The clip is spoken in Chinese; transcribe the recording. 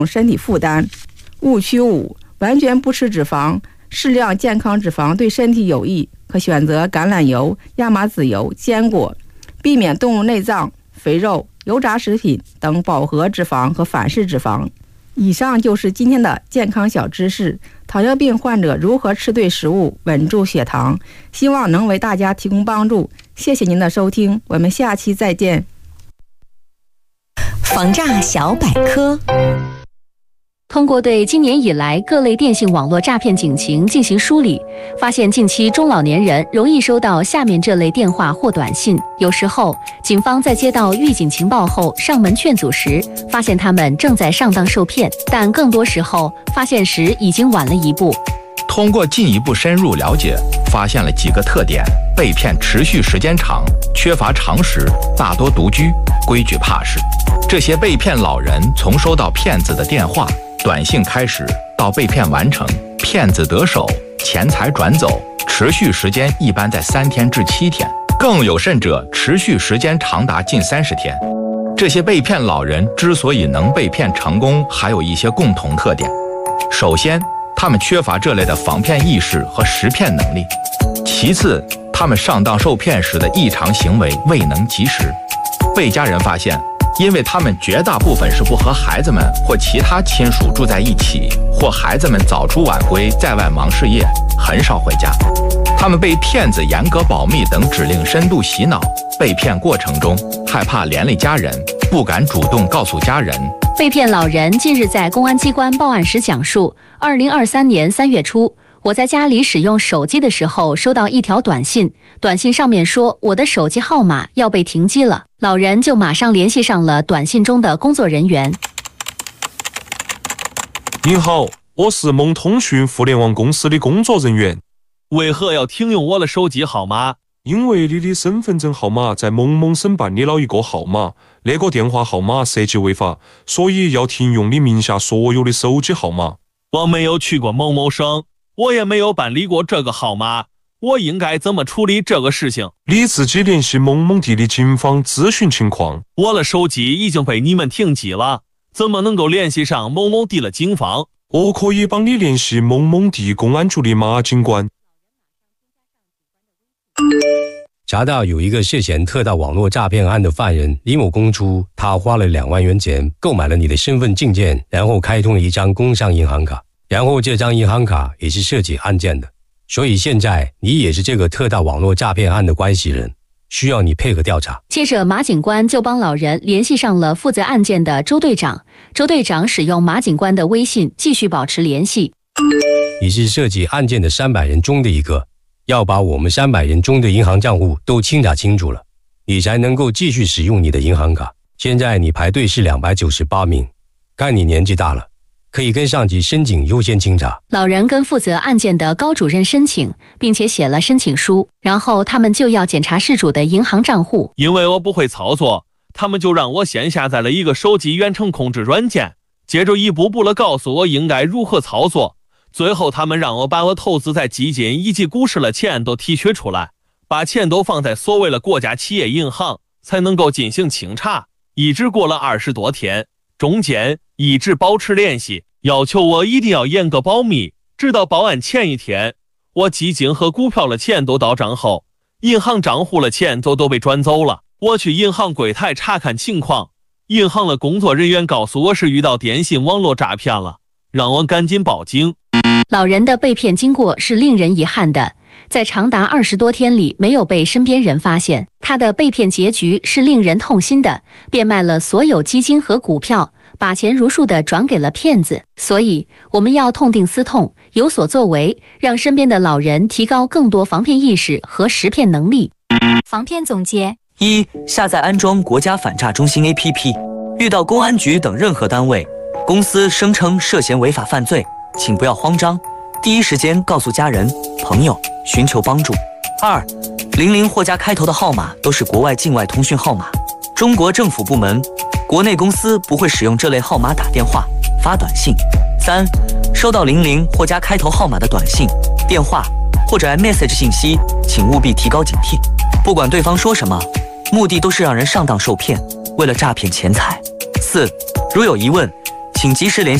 身体负担。误区5：完全不吃脂肪，适量健康脂肪对身体有益，可选择橄榄油、亚麻籽油、坚果，避免动物内脏、肥肉、油炸食品等饱和脂肪和反式脂肪。以上就是今天的健康小知识，糖尿病患者如何吃对食物，稳住血糖，希望能为大家提供帮助。谢谢您的收听，我们下期再见。 防诈小百科。 通过对今年以来各类电信网络诈骗警情进行梳理，发现近期中老年人容易收到下面这类电话或短信。有时候，警方在接到预警情报后上门劝阻时，发现他们正在上当受骗，但更多时候发现时已经晚了一步。 通过进一步深入了解，发现了几个特点：被骗持续时间长，缺乏常识，大多独居，规矩怕事。这些被骗老人从收到骗子的电话、短信开始到被骗完成，骗子得手，钱财转走，持续时间一般在3天至7天，更有甚者持续时间长达近30天。这些被骗老人之所以能被骗成功，还有一些共同特点。首先，他们缺乏这类的防骗意识和识骗能力；其次，他们上当受骗时的异常行为未能及时。被家人发现，因为他们绝大部分是不和孩子们或其他亲属住在一起，或孩子们早出晚归，在外忙事业，很少回家。他们被骗子严格保密等指令深度洗脑，被骗过程中害怕连累家人，不敢主动告诉家人。 被骗老人近日在公安机关报案时讲述，2023年3月初，我在家里使用手机的时候，收到一条短信，短信上面说我的手机号码要被停机了，老人就马上联系上了短信中的工作人员。 您好，我是蒙通讯互联网公司的工作人员。 为何要停用我的手机号码？ 因为你的身份证号码在某某省办理了一个号码，那个电话号码涉及违法，所以要停用你名下所有的手机号码。 我没有去过某某省，我也没有办理过这个号码，我应该怎么处理这个事情？ 你自己联系某某地的警方咨询情况。 我的手机已经被你们停机了，怎么能够联系上某某地的警方？ 我可以帮你联系某某地公安局的马警官。 查到有一个涉嫌特大网络诈骗案的犯人李某供出，他花了2万元钱购买了你的身份证件，然后开通了一张工商银行卡，然后这张银行卡也是涉及案件的，所以现在你也是这个特大网络诈骗案的关系人，需要你配合调查。 接着马警官就帮老人联系上了负责案件的周队长，周队长使用马警官的微信继续保持联系。 你是涉及案件的300人中的一个，要把我们300人中的银行账户都清查清楚了，你才能够继续使用你的银行卡。现在你排队是298名，看你年纪大了，可以跟上级申请优先清查。 老人跟负责案件的高主任申请，并且写了申请书，然后他们就要检查事主的银行账户。 因为我不会操作，他们就让我先下载了一个手机远程控制软件，接着一步步地告诉我应该如何操作。最后他们让我把我投资在基金以及股市的钱都提取出来，把钱都放在所谓的国家企业银行，才能够进行清查。一直过了20多天，中间一直保持联系，要求我一定要严格保密，直到报案前一天，我基金和股票的钱都到账后，银行账户的钱都被转走了。我去银行柜台查看情况，银行的工作人员告诉我是遇到电信网络诈骗了，让我赶紧报警。 老人的被骗经过是令人遗憾的，在长达20多天里没有被身边人发现。他的被骗结局是令人痛心的，变卖了所有基金和股票，把钱如数地转给了骗子。所以我们要痛定思痛，有所作为，让身边的老人提高更多防骗意识和识骗能力。 防骗总结：1. 下载安装国家反诈中心 APP， 遇到公安局等任何单位、公司声称涉嫌违法犯罪，请不要慌张，第一时间告诉家人、朋友，寻求帮助。2. 00或加开头的号码都是国外境外通讯号码，中国政府部门、国内公司不会使用这类号码打电话、发短信。3. 收到00或加开头号码的短信、电话或者 iMessage 信息，请务必提高警惕，不管对方说什么，目的都是让人上当受骗，为了诈骗钱财。4. 如有疑问， 请及时联系